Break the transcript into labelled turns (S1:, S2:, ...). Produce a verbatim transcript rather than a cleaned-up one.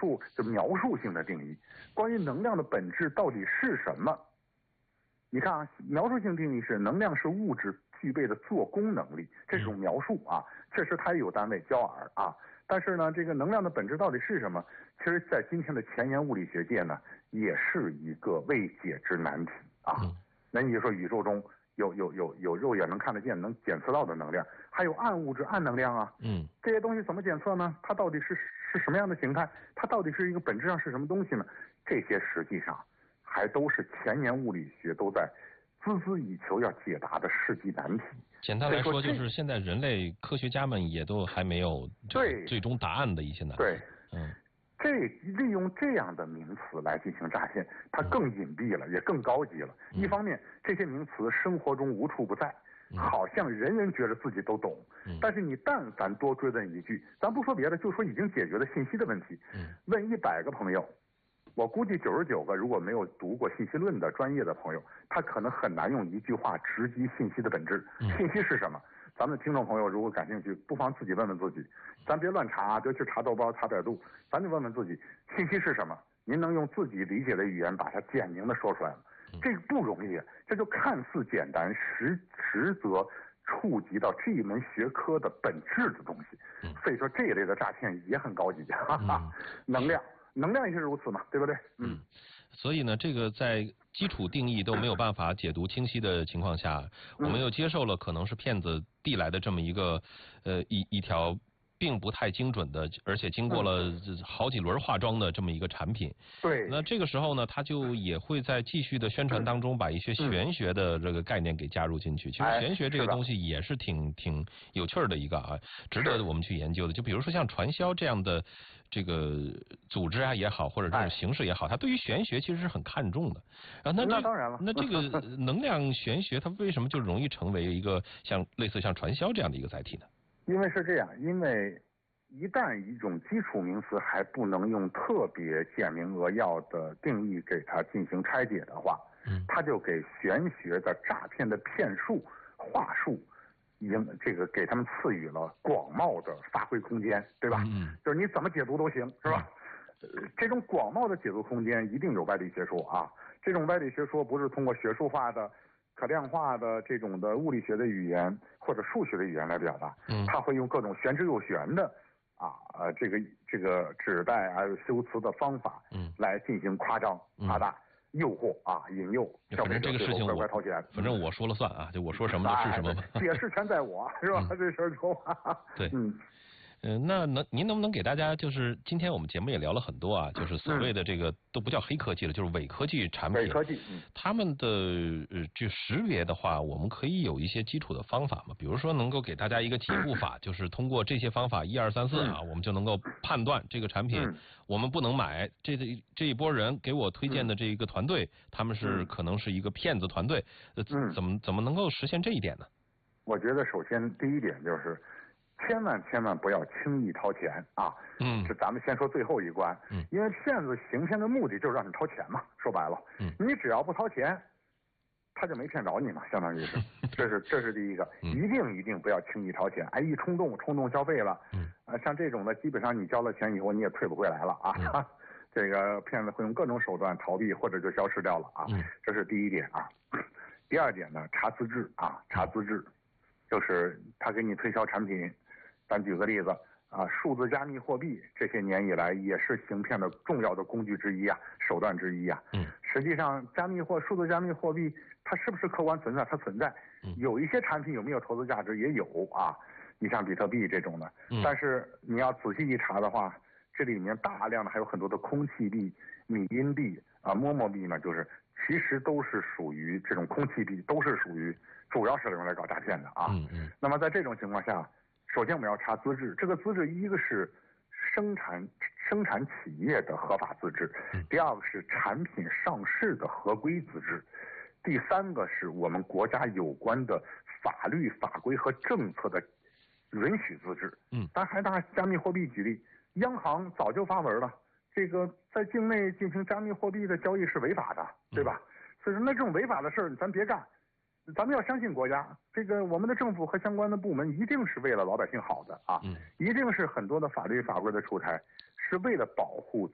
S1: 述就描述性的定义，关于能量的本质到底是什么？你看啊，描述性定义是能量是物质具备的做功能力，这是种描述啊，确实它也有单位焦耳啊。但是呢，这个能量的本质到底是什么？其实，在今天的前沿物理学界呢，也是一个未解之难题啊。那你就说宇宙中有有有有肉眼能看得见、能检测到的能量，还有暗物质、暗能量啊。嗯，这些东西怎么检测呢？它到底是是什么样的形态？它到底是一个本质上是什么东西呢？这些实际上还都是前沿物理学都在孜孜以求要解答的世纪难题。
S2: 简单来说，就是现在人类科学家们也都还没有对最终答案的一些难题。
S1: 对，嗯，这利用这样的名词来进行诈骗，它更隐蔽了，嗯、也更高级了。嗯、一方面，这些名词生活中无处不在，嗯、好像人人觉得自己都懂。嗯、但是你但凡多追问一句，咱不说别的，就说已经解决了信息的问题。嗯、问一百个朋友。我估计九十九个如果没有读过信息论的专业的朋友，他可能很难用一句话直击信息的本质。信息是什么？咱们的听众朋友如果感兴趣，不妨自己问问自己，咱别乱查，别去查豆包、查百度，咱就问问自己，信息是什么？您能用自己理解的语言把它简明的说出来吗？这个不容易，这就看似简单，实实则触及到这一门学科的本质的东西。所以说这一类的诈骗也很高级，哈哈，能量。能量也是如此嘛，对不对？
S2: 嗯，所以呢，这个在基础定义都没有办法解读清晰的情况下，我们又接受了可能是骗子递来的这么一个呃一一条并不太精准的，而且经过了好几轮化妆的这么一个产品。
S1: 对。
S2: 那这个时候呢，他就也会在继续的宣传当中把一些玄学的这个概念给加入进去。其实玄学这个东西也是挺挺有趣的一个啊，值得我们去研究的。就比如说像传销这样的这个组织啊也好，或者这种形式也好，它对于玄学其实是很看重的。啊，那
S1: 那当然了。
S2: 那这个能量玄学它为什么就容易成为一个像类似像传销这样的一个载体呢？
S1: 因为是这样，因为一旦一种基础名词还不能用特别简明扼要的定义给它进行拆解的话，嗯，它就给玄学的诈骗的骗术话术，已经这个给他们赐予了广袤的发挥空间，对吧？嗯，就是你怎么解读都行，是吧？嗯、这种广袤的解读空间一定有歪理学说啊，这种歪理学说不是通过学术化的。可量化的这种的物理学的语言或者数学的语言来表达，嗯，他会用各种玄之又玄的啊呃这个这个指代还有修辞的方法，嗯，来进行夸张、夸大、诱惑啊引诱消费者最后乖乖掏钱。
S2: 反正我说了算啊，就我说什么就是什么吧。
S1: 解释权在我，是吧？这事儿说话。
S2: 对，嗯。嗯，那能您能不能给大家，就是今天我们节目也聊了很多啊，就是所谓的这个、嗯、都不叫黑科技了，就是伪科技产品。
S1: 伪科技，嗯，
S2: 他们的呃就识别的话，我们可以有一些基础的方法嘛，比如说能够给大家一个几步法，就是通过这些方法一二三四啊，嗯、我们就能够判断这个产品、嗯、我们不能买。这这一波人给我推荐的这一个团队，嗯、他们是可能是一个骗子团队，呃，嗯、怎么怎么能够实现这一点呢？
S1: 我觉得首先第一点就是。千万千万不要轻易掏钱啊！嗯，这咱们先说最后一关，嗯，因为骗子行骗的目的就是让你掏钱嘛，说白了，嗯，你只要不掏钱，他就没骗着你嘛，相当于是，这是这是第一个，嗯、一定一定不要轻易掏钱，哎，一冲动冲动消费了，嗯，啊，像这种的，基本上你交了钱以后你也退不回来了啊，嗯、这个骗子会用各种手段逃避或者就消失掉了啊，嗯、这是第一点啊。第二点呢，查资质啊，查资质，就是他给你推销产品。咱举个例子啊，数字加密货币这些年以来也是行骗的重要的工具之一啊，手段之一啊。嗯，实际上加密货数字加密货币它是不是客观存在？它存在。嗯，有一些产品有没有投资价值也有啊。你像比特币这种的，嗯、但是你要仔细一查的话，这里面大量的还有很多的空气币、米因币啊、陌陌币呢，就是其实都是属于这种空气币，都是属于主要是用来搞诈骗的啊。嗯嗯。那么在这种情况下。首先我们要查资质，这个资质一个是生产生产企业的合法资质，第二个是产品上市的合规资质，第三个是我们国家有关的法律法规和政策的允许资质。嗯，咱还拿加密货币举例，央行早就发文了，这个在境内进行加密货币的交易是违法的，对吧？所以说那这种违法的事儿咱别干。咱们要相信国家，这个我们的政府和相关的部门一定是为了老百姓好的啊，嗯、一定是很多的法律法规的出台是为了保护